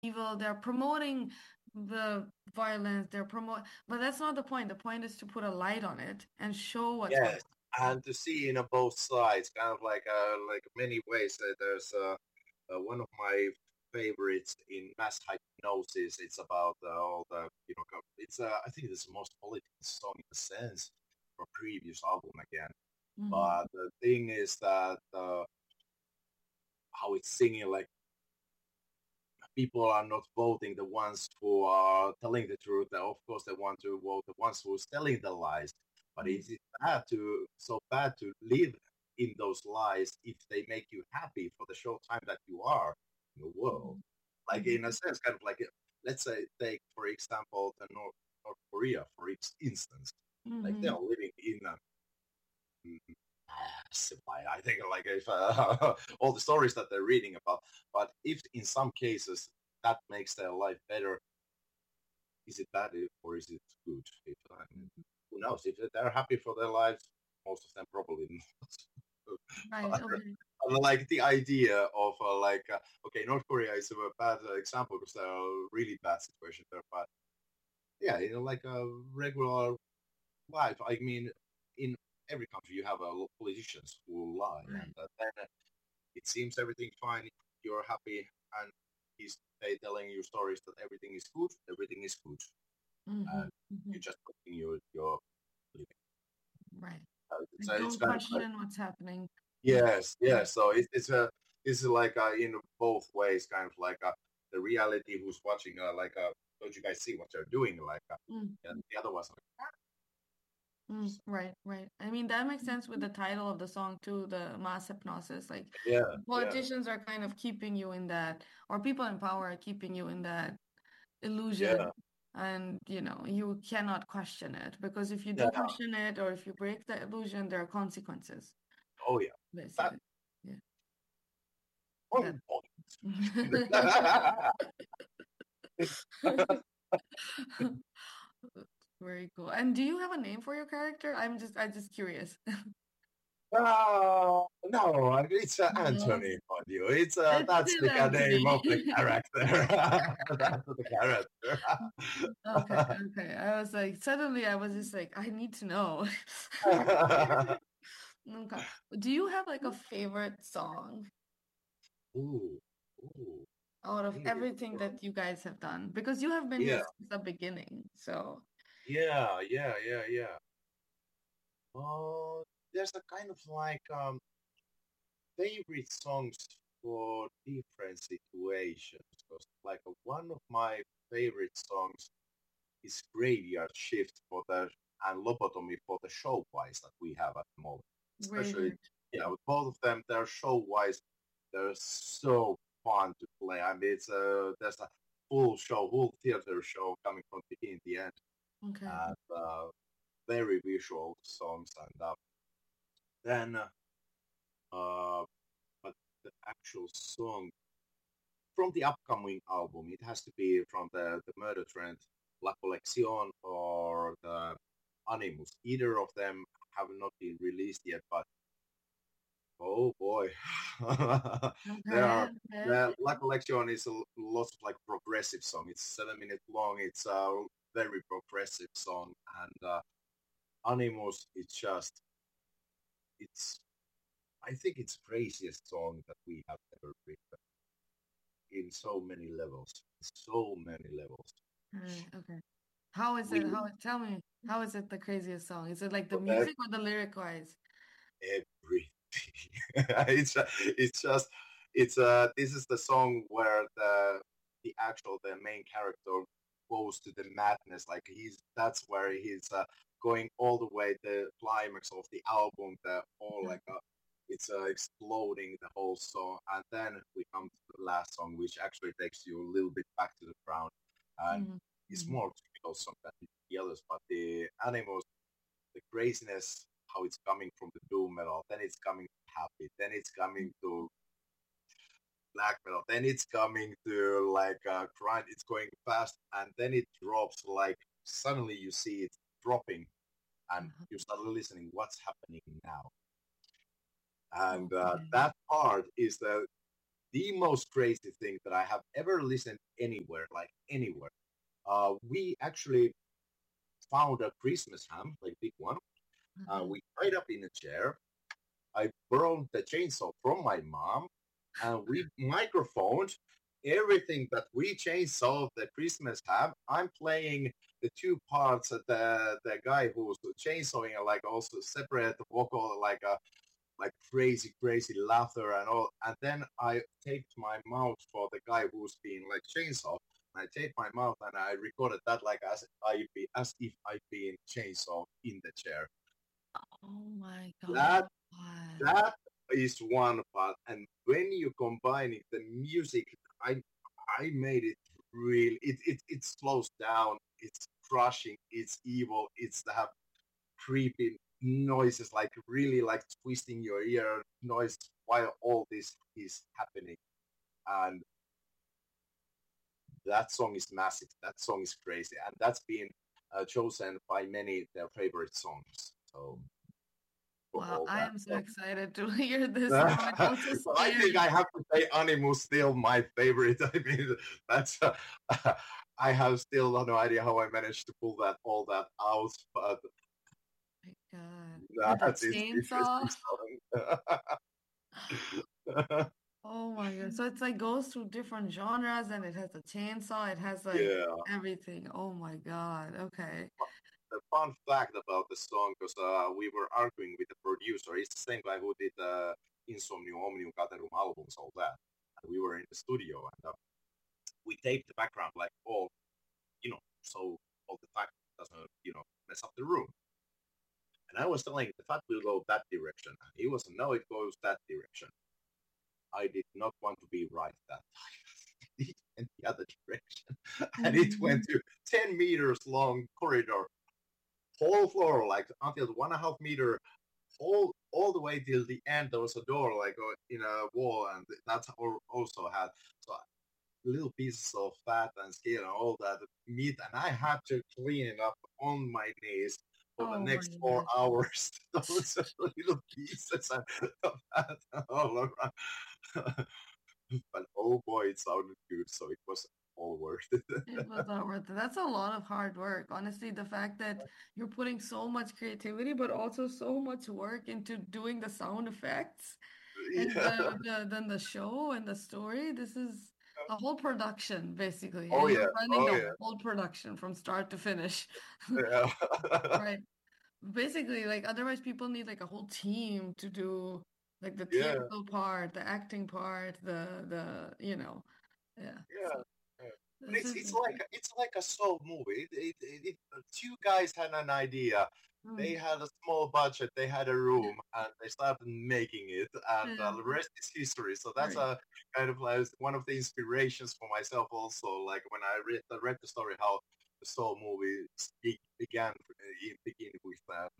evil. They're promoting the violence. But that's not the point. The point is to put a light on it and show what's going Yes, and to see both sides, kind of like many ways. There's one of my favorites in Mass Hypnosis. It's about all the it's I think it's the most political song in a sense from previous album again. on. But the thing is that how it's singing, like people are not voting the ones who are telling the truth. Of course, they want to vote the ones who are telling the lies. But Mhm. is it so bad to live in those lies if they make you happy for the short time that you are in the world? Mhm. Like Mhm. in a sense, kind of like let's say take for example the North Korea for instance, like they Mhm. are living in a I think like if all the stories that they're reading about, but if in some cases that makes their life better, is it bad or is it good? If who knows? If they're happy for their lives, most of them probably not. Right. But, Okay. like the idea of okay, North Korea is a bad example because they're a really bad situation there, but yeah, like a regular life. I mean, in every country you have politicians who lie, and Right. then it seems everything fine. You're happy, and he's telling you stories that everything is good. Everything is good, Hmm. and you Hmm. just continue your living. Right. It's Don't kind of like question what's happening. Just yes, yes. So it's a this is like in both ways, kind of like the reality who's watching don't you guys see what they're doing mm, and the other one's like right, right. I mean, that makes sense with the title of the song too, the mass hypnosis. Like yeah, yeah, politicians are kind of keeping you in that, or people in power are keeping you in that illusion. yeah, And you cannot question it because if you do yeah. question it or if you break the illusion, there are consequences, Oh yeah, that basically. Yeah. That. on point. Very cool. And do you have a name for your character? I just curious. No, it's No, Anthony Audio. It's it's that's still the name of the Anthony. character. That's the character. Okay, okay. I was like, suddenly I was just like, I need to know. Okay. Do you have like a favorite song Ooh, ooh, out of favorite everything song. that you guys have done? Because you have been here Yeah, since the beginning. So, yeah. There's a kind of like favorite songs for different situations. Because like one of my favorite songs is Graveyard Shift for the and Lobotomy for the show wise that we have at the moment. Especially, Graveyard. yeah, with both of them, they're show wise. They're so fun to play. I mean, there's a full show, full theater show coming from beginning to the end, Okay. and very visual songs. And then, but the actual song from the upcoming album, it has to be from the Murder Trend, La Collection, or the Animus. Either of them have not been released yet, but oh boy, there Okay. are. Okay. The La Collection is a lot of like progressive song. It's 7 minutes long. It's a very progressive song, and Animus. It's. I think it's craziest song that we have ever written in so many levels. So many levels. All right. Okay. How is it? We Tell me, how is it the craziest song? Is it like the put music or the lyric wise? everything. It's just this is the song where the actual the main character goes to the madness. Like that's where he's going all the way the climax of the album. The whole Okay. like it's exploding the whole song, and then we come to the last song, which actually takes you a little bit back to the ground, and Hmm. it's Hmm. more typical song than the others. But the animals the craziness, how it's coming from the doom metal, then it's coming to happy, then it's coming to black metal, then it's coming to like grind, it's going fast, and then it drops like suddenly you see it dropping, and Uh-huh. you start listening, what's happening now? And Okay. that part is the the most crazy thing that I have ever listened anywhere, like anywhere. We actually found a Christmas ham, like big one. Uh-huh. We tied up in a chair. I borrowed the chainsaw from my mom, and we microphoned everything that we chainsaw the Christmas ham. I'm playing the two parts of the guy who's chainsawing, like also separate vocal, like crazy laughter and all. And then I taped my mouth for the guy who's being like chainsaw. I taped my mouth and I recorded that like as if I'd been chainsaw in the chair. Oh my That God. that is one part, and when you combining the music, I I made it real. It slows down. It's crushing. It's evil. It's have creepy noises, like really like twisting your ear noise while all this is happening. And that song is massive. That song is crazy, and that's been chosen by many their favorite songs. So for Wow, all I that. am so excited to hear this now. I'm also I think scared. I have to say Animus still my favorite. I mean, that's I have still no idea how I managed to pull that all that out, but My God. With the that is chainsaw. interesting song. Oh my God. So it's like goes through different genres and it has a chainsaw. It has like Yeah. everything. Oh my God. Okay. The fun fact about the song, because we were arguing with the producer, he's the same guy who did Insomnium, Omnium, Caterum albums, all that. And we were in the studio and we taped the background like all, so all the fact doesn't, mess up the room. And I was telling the fact will go that direction. And he was, no, it goes that direction. I did not want to be right that time. It went the other direction. And it went to 10 meters long corridor, whole floor, like until the 1.5 meter, all the way till the end. There was a door like in a wall, and that's also had so little pieces of fat and skin and all that meat, and I had to clean it up on my knees for the Oh my next four God. hours. Those little pieces of fat all around. But oh boy, it sounded good, so it was all worth it. It was not worth it. That's a lot of hard work. Honestly, the fact that you're putting so much creativity, but also so much work into doing the sound effects and Yeah. then the show and the story. This is a whole production, basically. Oh You're yeah. running Oh the yeah. whole production from start to finish. Yeah. Right. Basically, like otherwise people need like a whole team to do like the Yeah. theatrical part, the acting part, the yeah. Yeah. So Yeah. But this is it's like a soul movie. Two guys had an idea. They mm, had a small budget. They had a room, and they started making it. And yeah, the rest is history. So that's right. a kind of like one of the inspirations for myself. Also, like when I read the story how the soul movie began in begin with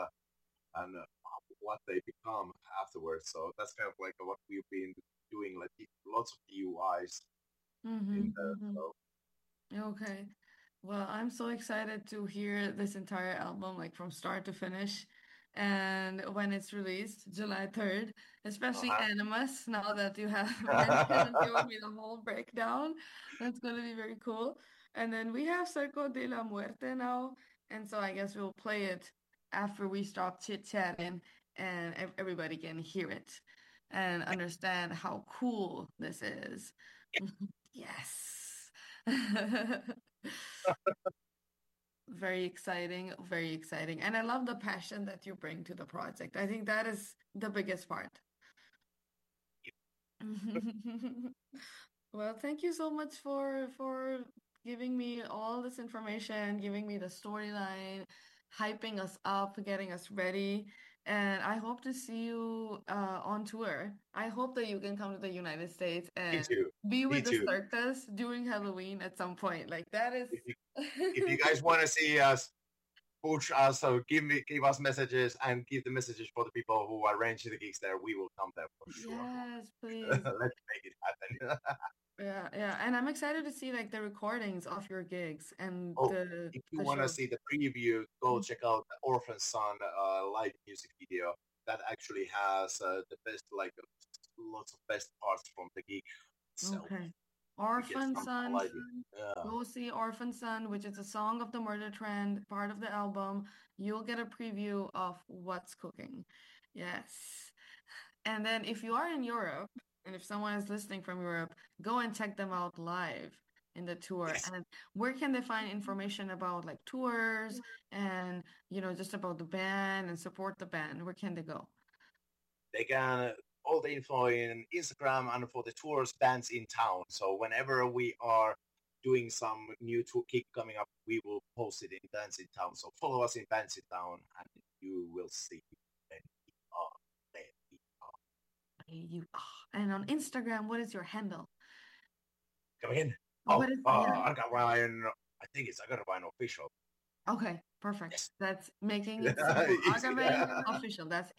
and what they become afterwards. So that's kind of like what we've been doing, like lots of DUIs in there. Mm-hmm. So Okay. Well, I'm so excited to hear this entire album, like from start to finish. And when it's released, July 3rd, especially uh-huh. Animus, now that you have mentioned and given me the whole breakdown, that's going to be very cool. And then we have Cerco de la Muerte now. And so I guess we'll play it after we stop chit-chatting and everybody can hear it and understand how cool this is. Yes. Very exciting, very exciting. And I love the passion that you bring to the project. I think that is the biggest part. Well, thank you so much for giving me all this information, giving me the storyline, hyping us up, getting us ready. And I hope to see you on tour. I hope that you can come to the United States Me and too. be Me with the too. circus during Halloween at some point. Like that is If you, if you guys want to see us, push us, so give us messages and give the messages for the people who arrange the gigs there. We will come there for sure. Yes, please. Let's make it happen. Yeah, yeah. And I'm excited to see like the recordings of your gigs and Oh, the if you the want to shows. see the preview, go Mm. check out the Orphan Son live music video. That actually has the best, like lots of best parts from the gig. itself. Okay. We get Orphan some Son. idea. Yeah. Go see Orphan Son, which is a Song of the Murder Trend, part of the album. You'll get a preview of what's cooking. Yes. And then if you are in Europe, and if someone is listening from Europe, go and check them out live in the tour. Yes. And where can they find information about like tours and, just about the band and support the band? Where can they go? They can all the info in Instagram and for the tours bands in town. So whenever we are doing some new tour kick coming up, we will post it in Bands in Town. So follow us in Bands in Town and you will see when we are there. And on Instagram, what is your handle? Come again? Yeah. I got Ryan. I got Ryan official. Okay, perfect. Yes. That's making it simple. Agarwain official. That's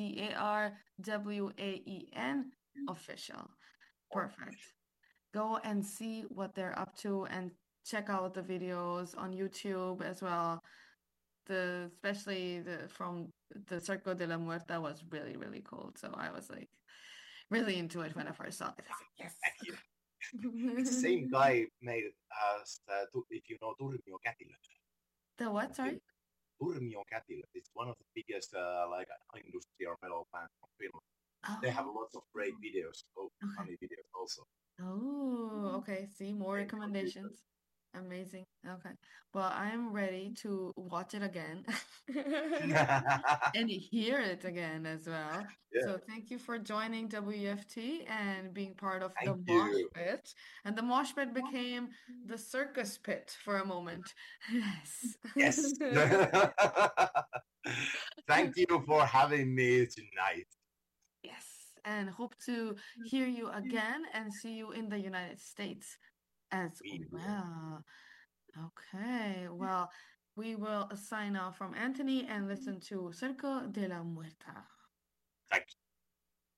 AGARWAEN official. Perfect. Go and see what they're up to and check out the videos on YouTube as well. Especially from the Circo de la Muerta was really, really cool. So I was like really into it when I first saw it. I was like, yes. Thank you. It's the same guy made as if you know Turmio Kätilö. The what? Sorry? Turmio Kätilö. It's one of the biggest industrial metal bands from Finland. Oh. They have lots of great videos, funny videos also. Oh, okay. See, more recommendations. Amazing. Okay. Well, I'm ready to watch it again and hear it again as well. Yeah. So thank you for joining WFT and being part of the mosh pit. And the mosh pit became the circus pit for a moment. Yes. Thank you for having me tonight. Yes. And hope to hear you again and see you in the United States as well. Okay, well, we will sign off from Anthony and listen to Circo de la Muerta. Thank you.